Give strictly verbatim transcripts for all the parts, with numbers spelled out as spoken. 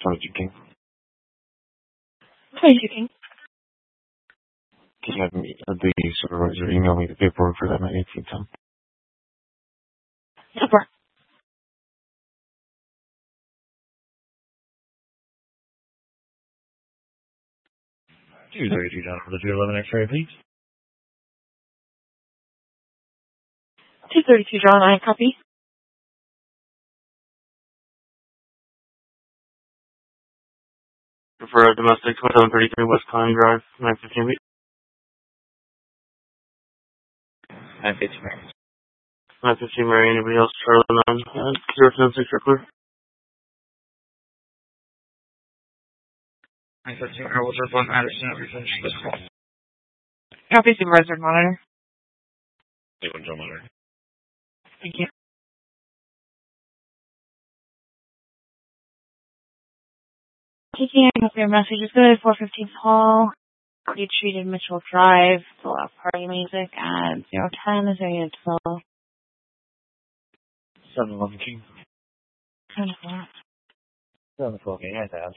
twenty-two King. twenty-two King. Can you have me, uh, the supervisor email me the paperwork for that my eighteenth time? Super. two thirty-two John for the two eleven X-ray, please. two thirty-two John, I copy. For a domestic twenty-seven thirty-three West Klein Drive, nine fifteen week. nine fifteen Mary. nine fifteen Mary, anybody else? Charlotte nine, uh, zero seven six clear. nine fifteen Mary, what's our phone Anderson at refinish this call? Copy, supervisor monitor. Anyone, John Monitor. Thank you. Taking a copy of messages, go to four fifteen Hall. You treated Mitchell Drive, full out party music at zero ten is area twelve. seven eleven King. Kind of that. seven twelve King, I have.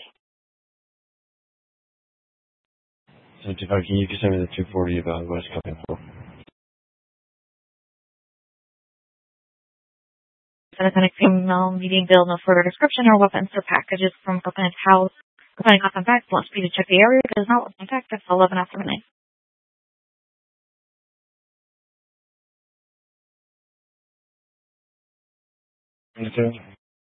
seventy-five King, you can send me the two forty about West Cupping Hall. Center female meeting bill, no further description or weapons or packages from Coconut House. Coconut House and back, wants me to check the area, does not want contact at eleven after midnight. twenty-two.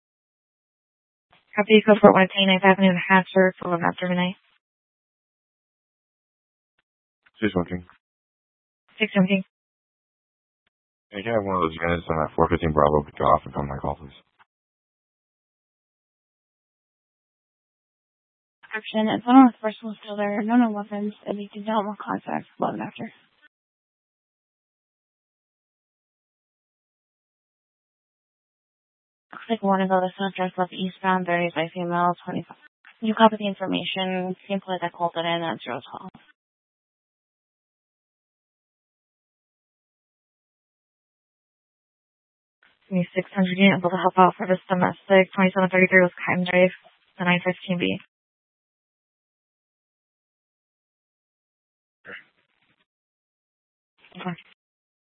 Copy, go for one ten ninth Avenue in Hampshire for eleven after midnight. six one King. six seventeen. Hey, can I have one of those units on that four fifteen Bravo pick off and come to my call, please? Description, it's one of the first one still there, no no weapons, and we do not want contact eleven after. Looks like one of the listeners just left eastbound, varies by female, twenty-five. You copy the information, same place I called it in at zero twelve. Give me six hundred unit, able to help out for this domestic, twenty-seven thirty-three was Kime Drive, the nine fifteen B. Okay.